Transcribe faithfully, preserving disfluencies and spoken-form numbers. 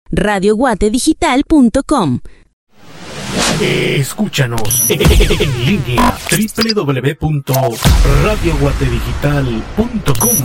radio guate digital punto com. Escúchanos en línea doble u doble u doble u punto radio guate digital punto com.